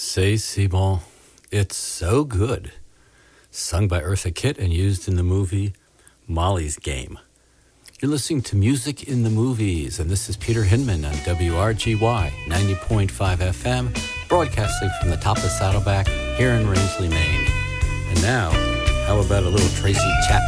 C'est si bon. It's so good. Sung by Eartha Kitt and used in the movie Molly's Game. You're listening to Music in the Movies, and this is Peter Hinman on WRGY 90.5 FM, broadcasting from the top of Saddleback here in Rangeley, Maine. And now, how about a little Tracy Chapman?